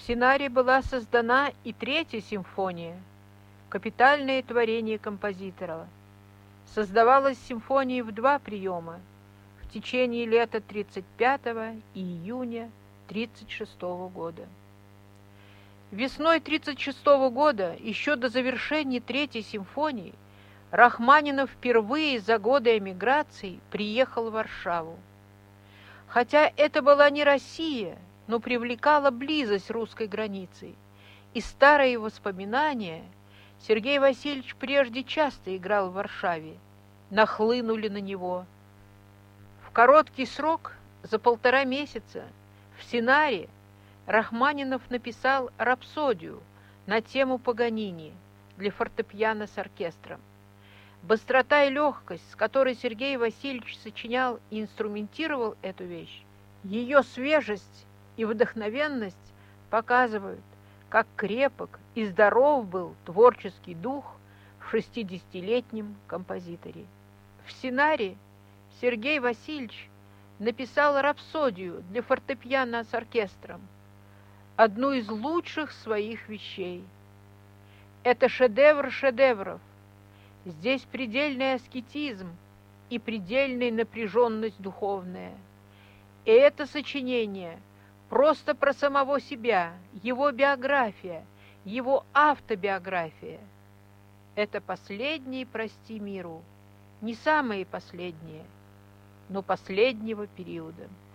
Синаре была создана и третья симфония, капитальное творение композитора. Создавалась симфония в два приема в течение лета 35-го и июня 36-го года. Весной 36-го года, еще до завершения третьей симфонии, Рахманинов впервые за годы эмиграции приехал в Варшаву. Хотя это была не Россия, но привлекала близость русской границы, и старые воспоминания, Сергей Васильевич прежде часто играл в Варшаве, нахлынули на него. В короткий срок, за 1,5 месяца, в Синаре Рахманинов написал рапсодию на тему Паганини для фортепиано с оркестром. Быстрота и легкость, с которой Сергей Васильевич сочинял и инструментировал эту вещь, ее свежесть и вдохновенность показывают, как крепок и здоров был творческий дух в 60-летнем композиторе. В Синаре Сергей Васильевич написал рапсодию для фортепиано с оркестром, одну из лучших своих вещей. Это шедевр шедевров. Здесь предельный аскетизм и предельная напряженность духовная. И это сочинение просто про самого себя, его биография, его автобиография. Это последние «Прости миру», не самые последние, но последнего периода.